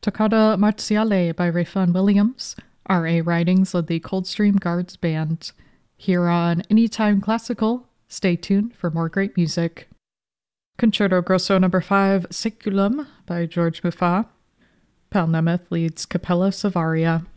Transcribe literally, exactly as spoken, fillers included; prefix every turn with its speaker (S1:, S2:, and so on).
S1: Toccata Marziale by Rayfun Williams. R A Writings led the Coldstream Guards Band. Here on Anytime Classical, stay tuned for more great music. Concerto Grosso number five, Saeculum by George Muffat. Pal Nemeth leads Capella Savaria.